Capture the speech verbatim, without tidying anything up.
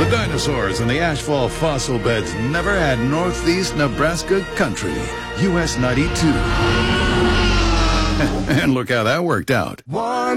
The dinosaurs and the ashfall fossil beds never had northeast Nebraska country. U S ninety-two. And look how that worked out. One